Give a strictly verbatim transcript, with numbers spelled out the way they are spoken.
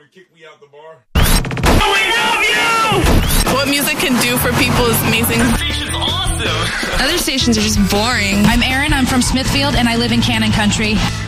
and kick me out the bar. We love you! What music can do for people is amazing. The station's awesome. Other stations are just boring. I'm Erin. I'm from Smithfield, and I live in Cannon Country.